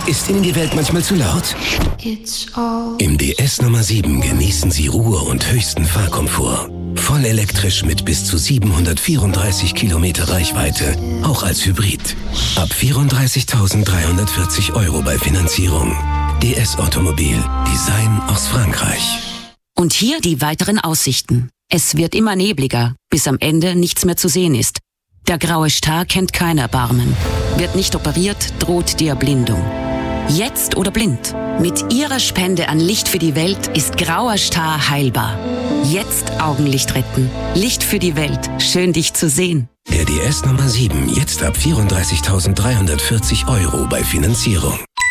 Ist Ihnen die Welt manchmal zu laut? Im DS Nummer 7 genießen Sie Ruhe und höchsten Fahrkomfort. Voll elektrisch mit bis zu 734 Kilometer Reichweite, auch als Hybrid. Ab 34.340 € bei Finanzierung. DS Automobil. Design aus Frankreich. Und hier die weiteren Aussichten. Es wird immer nebliger, bis am Ende nichts mehr zu sehen ist. Der graue Star kennt kein Erbarmen. Wird nicht operiert, droht die Erblindung. Jetzt oder blind. Mit Ihrer Spende an Licht für die Welt ist grauer Star heilbar. Jetzt Augenlicht retten. Licht für die Welt. Schön, dich zu sehen. Der DS Nummer 7 jetzt ab 34.340 € bei Finanzierung.